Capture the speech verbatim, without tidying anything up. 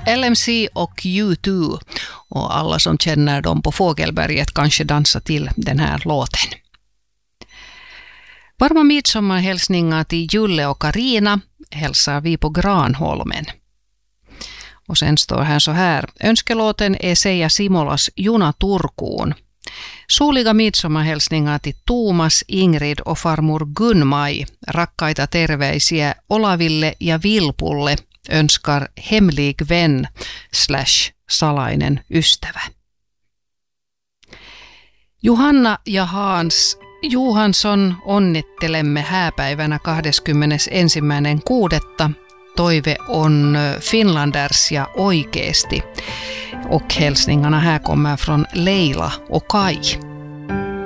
L M C och U två och alla som känner dem på Fågelberget kanske dansar till den här låten. Varma midsommarhälsningar till Julle och Karina hälsar vi på Granholmen. Och sen står här så här. Önskelåten är Seija Simolas Juna Turkuun. Suuliga midsommarhälsningar till Tuomas, Ingrid och farmor Gunmai. Rakkaita terveisiä Olaville ja Vilpulle önskar hemlig vän slash salainen ystävä. Johanna ja Hans Johansson onnittelemme hääpäivänä kahdeskymmenesensimmäinen kuudetta. Toive on Finlanders ja oikeesti. Och hälsningarna här kommer från Leila och Kai.